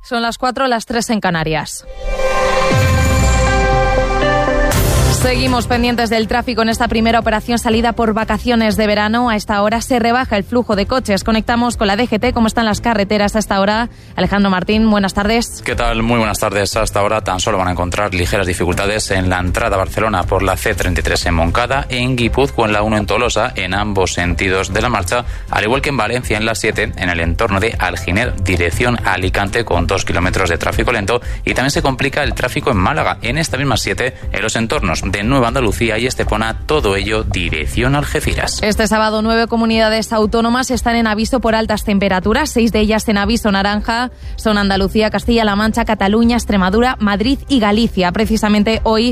Son las 4, las 3 en Canarias. Seguimos pendientes del tráfico en esta primera operación salida por vacaciones de verano. A esta hora se rebaja el flujo de coches. Conectamos con la DGT. ¿Cómo están las carreteras a esta hora? Alejandro Martín, buenas tardes. ¿Qué tal? Muy buenas tardes. Hasta ahora tan solo van a encontrar ligeras dificultades en la entrada a Barcelona por la C33 en Montcada, en Guipúzcoa en la 1 en Tolosa, en ambos sentidos de la marcha, al igual que en Valencia en la 7, en el entorno de Alginer, dirección a Alicante, con 2 kilómetros de tráfico lento, y también se complica el tráfico en Málaga, en esta misma 7, en los entornos de Nueva Andalucía y Estepona, todo ello dirección a Algeciras. Este sábado 9 comunidades autónomas están en aviso por altas temperaturas, 6 de ellas en aviso naranja, son Andalucía, Castilla-La Mancha, Cataluña, Extremadura, Madrid y Galicia. Precisamente hoy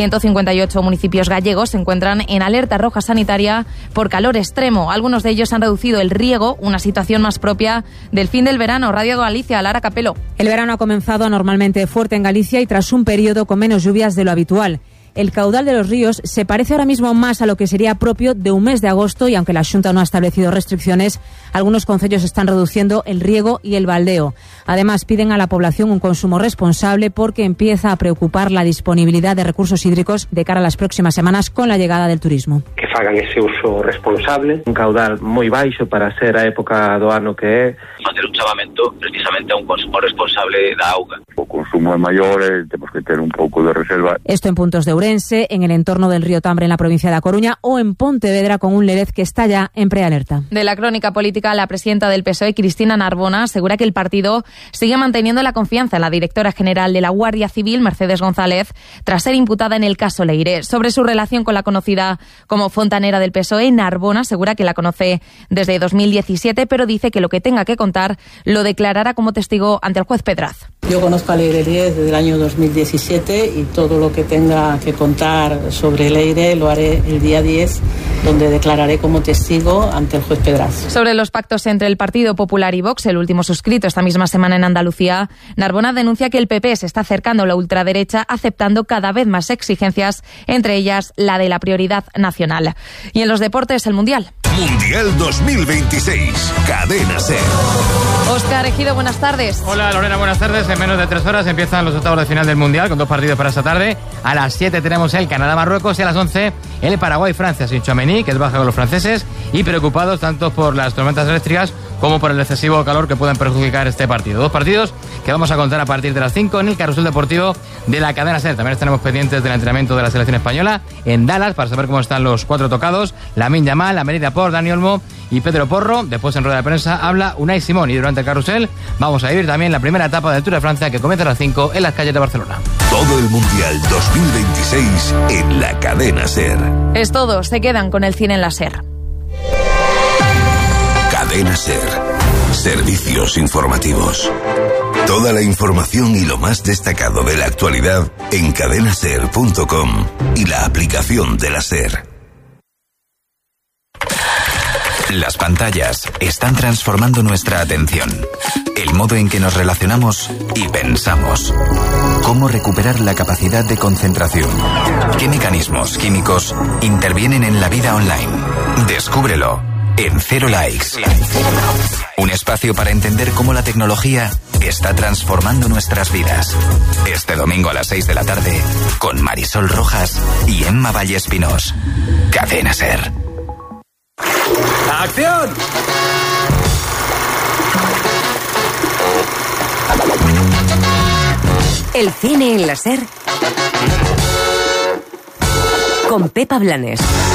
158 municipios gallegos se encuentran en alerta roja sanitaria por calor extremo. Algunos de ellos han reducido el riego, una situación más propia del fin del verano. Radio Galicia, Lara Capelo. El verano ha comenzado anormalmente fuerte en Galicia y tras un periodo con menos lluvias de lo habitual. El caudal de los ríos se parece ahora mismo más a lo que sería propio de un mes de agosto y aunque la Xunta no ha establecido restricciones, algunos concellos están reduciendo el riego y el baldeo. Además, piden a la población un consumo responsable porque empieza a preocupar la disponibilidad de recursos hídricos de cara a las próximas semanas con la llegada del turismo. Que fagan ese uso responsable, un caudal moi baixo para ser a época do ano que é. Facer un chamamento precisamente a un consumo responsable da auga. O consumo é maior, temos que ter un pouco de reserva. Esto en puntos de Ourense, en el entorno del río Tambre en la provincia de A Coruña o en Pontevedra con un Lérez que está ya en prealerta. De la crónica política, la presidenta del PSOE, Cristina Narbona, asegura que el partido sigue manteniendo la confianza en la directora general de la Guardia Civil, Mercedes González, tras ser imputada en el caso Leire. Sobre su relación con la conocida como fontanera del PSOE, Narbona asegura que la conoce desde 2017, pero dice que lo que tenga que contar lo declarará como testigo ante el juez Pedraz. Yo conozco a Leire Díez desde el año 2017 y todo lo que tenga que contar sobre Leire lo haré el día 10, donde declararé como testigo ante el juez Pedraz. Sobre los pactos entre el Partido Popular y Vox, el último suscrito esta misma semana en Andalucía, Narbona denuncia que el PP se está acercando a la ultraderecha, aceptando cada vez más exigencias, entre ellas la de la prioridad nacional. Y en los deportes, el Mundial. Mundial 2026, Cadena SER. Óscar Ejido, buenas tardes. Hola Lorena, buenas tardes. En menos de 3 horas empiezan los octavos de final del Mundial con 2 partidos para esta tarde. A las 7 tenemos el Canadá-Marruecos y a las 11 el Paraguay-Francia, sin Tchouaméni, que es baja con los franceses, y preocupados tanto por las tormentas eléctricas como por el excesivo calor que pueden perjudicar este partido. 2 partidos que vamos a contar a partir de las 5 en el carrusel deportivo de la Cadena SER. También estaremos pendientes del entrenamiento de la selección española en Dallas para saber cómo están los 4 tocados: Lamine Yamal, Amerida Por, Dani Olmo y Pedro Porro. Después, en rueda de prensa, habla Unai Simón, y durante el carrusel vamos a vivir también la primera etapa del Tour de Francia, que comienza a las 5 en las calles de Barcelona. Todo el Mundial 2026 en la Cadena SER. Es todo, se quedan con el cine en la SER. Cadena SER. Servicios informativos. Toda la información y lo más destacado de la actualidad en cadenaser.com y la aplicación de la SER. Las pantallas están transformando nuestra atención, el modo en que nos relacionamos y pensamos. ¿Cómo recuperar la capacidad de concentración? ¿Qué mecanismos químicos intervienen en la vida online? Descúbrelo en Cero Likes. Un espacio para entender cómo la tecnología está transformando nuestras vidas. Este domingo a las 6 de la tarde con Marisol Rojas y Emma Vallespinos. Cadena SER. ¡Acción! El cine en la SER con Pepa Blanes.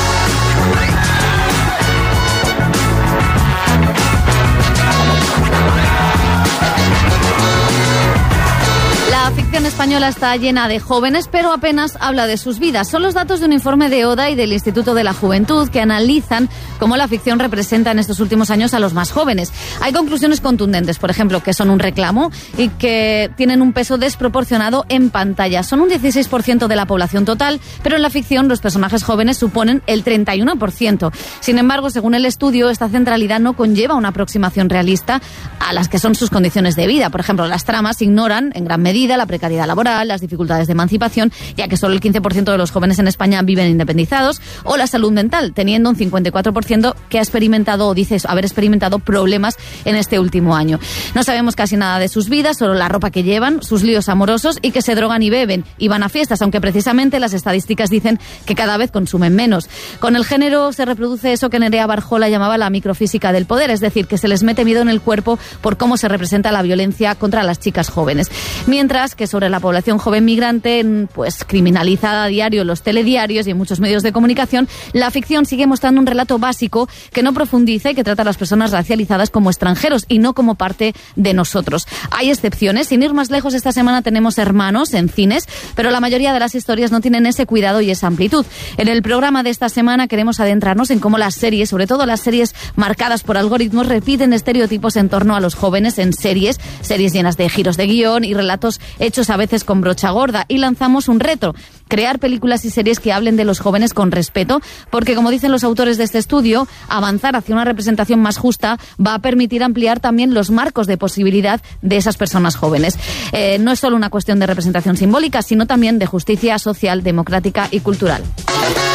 La ficción española está llena de jóvenes, pero apenas habla de sus vidas. Son los datos de un informe de ODA y del Instituto de la Juventud que analizan cómo la ficción representa en estos últimos años a los más jóvenes. Hay conclusiones contundentes, por ejemplo, que son un reclamo y que tienen un peso desproporcionado en pantalla. Son un 16% de la población total, pero en la ficción los personajes jóvenes suponen el 31%. Sin embargo, según el estudio, esta centralidad no conlleva una aproximación realista a las que son sus condiciones de vida. Por ejemplo, las tramas ignoran en gran medida la precariedad vida laboral, las dificultades de emancipación, ya que solo el 15% de los jóvenes en España viven independizados, o la salud mental, teniendo un 54% que ha experimentado o dice haber experimentado problemas en este último año. No sabemos casi nada de sus vidas, solo la ropa que llevan, sus líos amorosos y que se drogan y beben y van a fiestas, aunque precisamente las estadísticas dicen que cada vez consumen menos. Con el género se reproduce eso que Nerea Barjola llamaba la microfísica del poder, es decir, que se les mete miedo en el cuerpo por cómo se representa la violencia contra las chicas jóvenes. Mientras que sobre la población joven migrante, pues criminalizada a diario en los telediarios y en muchos medios de comunicación, la ficción sigue mostrando un relato básico que no profundiza y que trata a las personas racializadas como extranjeros y no como parte de nosotros. Hay excepciones, sin ir más lejos, esta semana tenemos Hermanos en cines, pero la mayoría de las historias no tienen ese cuidado y esa amplitud. En el programa de esta semana queremos adentrarnos en cómo las series, sobre todo las series marcadas por algoritmos, repiten estereotipos en torno a los jóvenes en series llenas de giros de guión y relatos hechos a veces con brocha gorda. Y lanzamos un reto: crear películas y series que hablen de los jóvenes con respeto, porque, como dicen los autores de este estudio, avanzar hacia una representación más justa va a permitir ampliar también los marcos de posibilidad de esas personas jóvenes. No es solo una cuestión de representación simbólica, sino también de justicia social, democrática y cultural.